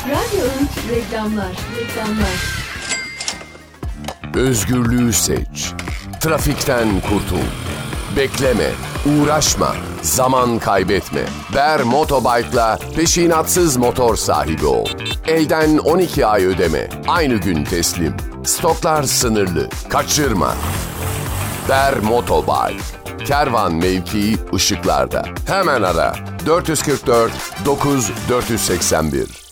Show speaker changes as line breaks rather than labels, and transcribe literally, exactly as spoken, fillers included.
Radyo Öğüt reklamlar, reklamlar.
Özgürlüğü seç. Trafikten kurtul. Bekleme, uğraşma, zaman kaybetme. Ber Motobike'la peşinatsız motor sahibi ol. Elden on iki ay ödeme, aynı gün teslim. Stoklar sınırlı, kaçırma. Ber Motobike. Kervan mevkii ışıklarda. Hemen ara. dört yüz kırk dört dokuz dört yüz seksen bir